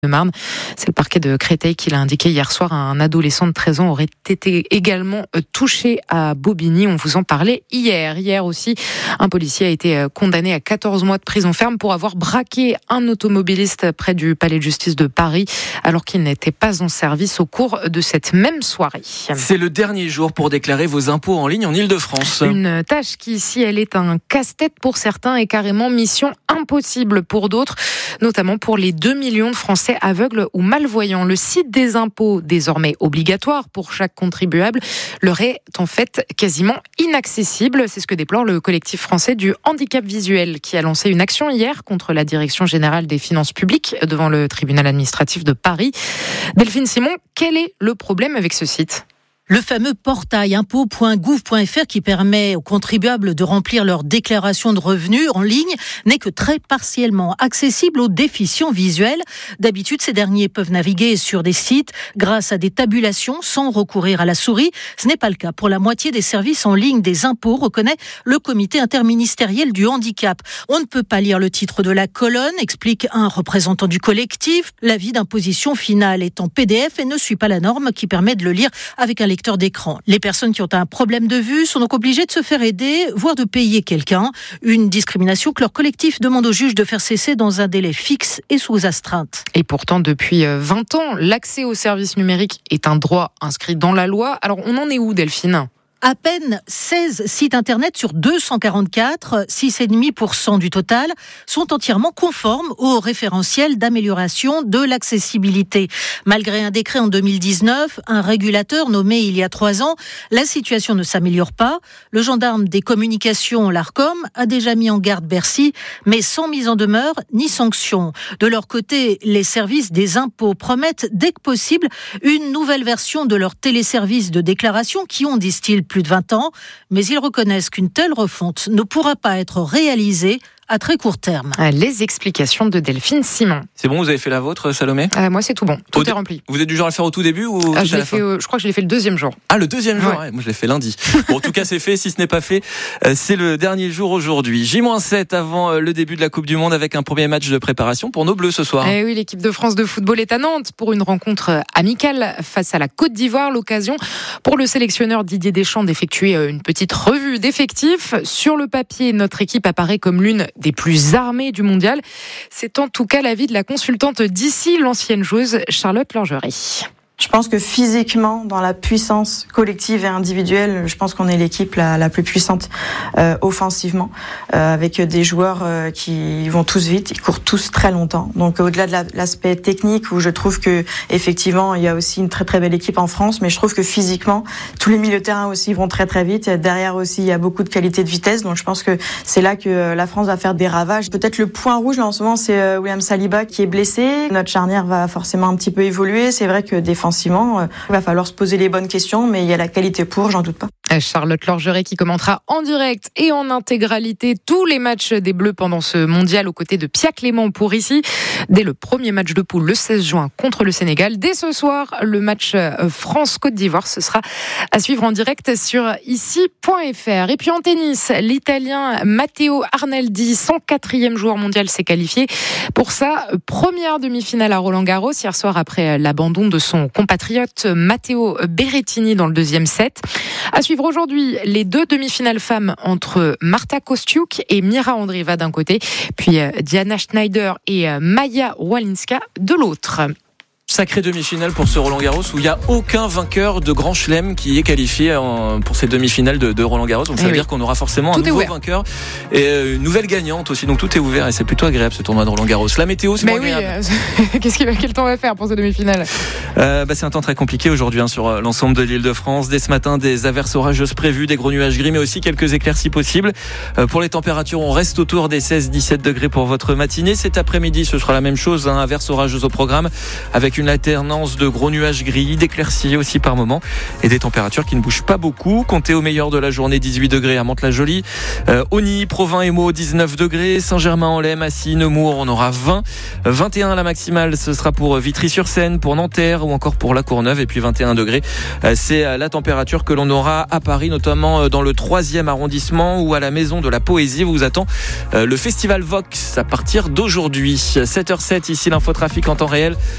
de Marne. C'est le parquet de Créteil qui l'a indiqué hier soir. Un adolescent de 13 ans aurait été également touché à Bobigny. On vous en parlait hier. Hier aussi, un policier a été condamné à 14 mois de prison ferme pour avoir braqué un automobiliste près du palais de justice de Paris alors qu'il n'était pas en service au cours de cette même soirée. C'est le dernier jour pour déclarer vos impôts en ligne en Île-de-France. Une tâche qui, si elle est un casse-tête pour certains, est carrément mission impossible pour d'autres, notamment pour les 2 millions de Français aveugles ou malvoyants. Le site des impôts, désormais obligatoire pour chaque contribuable, leur est en fait quasiment inaccessible. C'est ce que déplore le collectif français du handicap visuel qui a lancé une action hier contre la Direction générale des finances publiques devant le tribunal administratif de Paris. Delphine Simon, quel est le problème avec ce site ? Le fameux portail impôts.gouv.fr qui permet aux contribuables de remplir leur déclaration de revenus en ligne n'est que très partiellement accessible aux déficients visuels. D'habitude, ces derniers peuvent naviguer sur des sites grâce à des tabulations sans recourir à la souris. Ce n'est pas le cas pour la moitié des services en ligne des impôts, reconnaît le comité interministériel du handicap. On ne peut pas lire le titre de la colonne, explique un représentant du collectif. L'avis d'imposition finale est en PDF et ne suit pas la norme qui permet de le lire avec un lecteur d'écran. Les personnes qui ont un problème de vue sont donc obligées de se faire aider, voire de payer quelqu'un. Une discrimination que leur collectif demande au juge de faire cesser dans un délai fixe et sous astreinte. Et pourtant, depuis 20 ans, l'accès aux services numériques est un droit inscrit dans la loi. Alors, on en est où, Delphine ? À peine 16 sites internet sur 244, 6,5% du total, sont entièrement conformes au référentiel d'amélioration de l'accessibilité. Malgré un décret en 2019, un régulateur nommé il y a 3 ans, la situation ne s'améliore pas. Le gendarme des communications, l'Arcom, a déjà mis en garde Bercy, mais sans mise en demeure ni sanction. De leur côté, les services des impôts promettent dès que possible une nouvelle version de leur téléservice de déclaration qui ont, disent-ils, plus de 20 ans, mais ils reconnaissent qu'une telle refonte ne pourra pas être réalisée à très court terme. Les explications de Delphine Simon. C'est bon, vous avez fait la vôtre, Salomé ? Moi, c'est tout bon. Tout est rempli. Vous êtes du genre à le faire au tout début ou je crois que je l'ai fait le deuxième jour. Ah, le deuxième jour, ouais. Moi je l'ai fait lundi. Bon, en tout cas, c'est fait. Si ce n'est pas fait, c'est le dernier jour aujourd'hui. J-7 avant le début de la Coupe du Monde avec un premier match de préparation pour nos Bleus ce soir. Et oui, l'équipe de France de football est à Nantes pour une rencontre amicale face à la Côte d'Ivoire. L'occasion pour le sélectionneur Didier Deschamps d'effectuer une petite revue d'effectifs. Sur le papier, notre équipe apparaît comme l'une des plus armées du mondial. C'est en tout cas l'avis de la consultante d'ici, l'ancienne joueuse Charlotte Lorgerie. Je pense que physiquement, dans la puissance collective et individuelle, je pense qu'on est l'équipe la plus puissante offensivement, avec des joueurs qui vont tous vite, ils courent tous très longtemps. Donc au-delà de l'aspect technique, où je trouve que effectivement il y a aussi une très très belle équipe en France, mais je trouve que physiquement, tous les milieux de terrain aussi vont très très vite. Derrière aussi, il y a beaucoup de qualité de vitesse. Donc je pense que c'est là que la France va faire des ravages. Peut-être le point rouge là en ce moment, c'est William Saliba qui est blessé. Notre charnière va forcément un petit peu évoluer. C'est vrai que défensivement, il va falloir se poser les bonnes questions, mais il y a la qualité pour, j'en doute pas. Charlotte Lorgerie qui commentera en direct et en intégralité tous les matchs des Bleus pendant ce mondial aux côtés de Pia Clément pour ici. Dès le premier match de poule le 16 juin contre le Sénégal. Dès ce soir, le match France-Côte d'Ivoire, ce sera à suivre en direct sur ici.fr. Et puis en tennis, l'Italien Matteo Arnaldi, 104e joueur mondial, s'est qualifié pour sa première demi-finale à Roland-Garros hier soir après l'abandon de son compatriote Matteo Berrettini dans le deuxième set. À suivre aujourd'hui, les 2 demi-finales femmes entre Marta Kostyuk et Mira Andreeva d'un côté, puis Diana Schneider et Maja Walinska de l'autre. Sacrée demi-finale pour ce Roland-Garros où il n'y a aucun vainqueur de Grand Chelem qui est qualifié pour ces demi-finales de Roland-Garros. Donc ça veut dire qu'on aura forcément un nouveau vainqueur et une nouvelle gagnante aussi. Donc tout est ouvert et c'est plutôt agréable ce tournoi de Roland-Garros. La météo, c'est moins agréable. Quel temps va faire pour ces demi-finales ? C'est un temps très compliqué aujourd'hui sur l'ensemble de l'Île-de-France. Dès ce matin, des averses orageuses prévues, des gros nuages gris, mais aussi quelques éclaircies possibles. Pour les températures, on reste autour des 16-17 degrés pour votre matinée. Cet après-midi, ce sera la même chose, averses orageuses au programme avec une alternance de gros nuages gris, d'éclaircies aussi par moment et des températures qui ne bougent pas beaucoup. Comptez au meilleur de la journée 18 degrés à Mantes-la-Jolie, Auny, Provins et Meaux 19 degrés, Saint-Germain-en-Laye, Massy, Nemours on aura 20, 21 la maximale ce sera pour Vitry-sur-Seine, pour Nanterre ou encore pour La Courneuve et puis 21 degrés c'est la température que l'on aura à Paris, notamment dans le 3e arrondissement où à la Maison de la Poésie vous attend le Festival Vox à partir d'aujourd'hui. 7h07 ici l'infotrafic en temps réel.